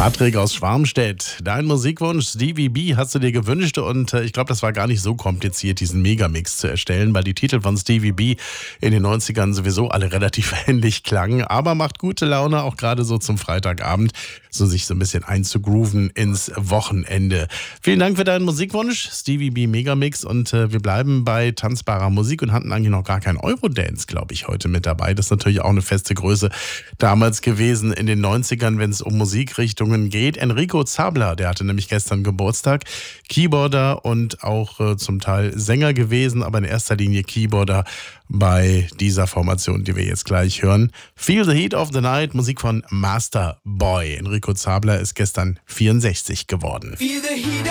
Patrick aus Schwarmstedt, dein Musikwunsch Stevie B hast du dir gewünscht und ich glaube, das war gar nicht so kompliziert, diesen Megamix zu erstellen, weil die Titel von Stevie B in den 90ern sowieso alle relativ ähnlich klangen, aber macht gute Laune, auch gerade so zum Freitagabend, so sich so ein bisschen einzugrooven ins Wochenende. Vielen Dank für deinen Musikwunsch, Stevie B Megamix, und wir bleiben bei tanzbarer Musik und hatten eigentlich noch gar kein Eurodance, glaube ich, heute mit dabei. Das ist natürlich auch eine feste Größe damals gewesen in den 90ern, wenn es um Musikrichtungen geht. Enrico Zabler, der hatte nämlich gestern Geburtstag, Keyboarder und auch zum Teil Sänger gewesen, aber in erster Linie Keyboarder bei dieser Formation, die wir jetzt gleich hören. Feel the Heat of the Night, Musik von Master Boy. Enrico Zabler ist gestern 64 geworden. Feel the heat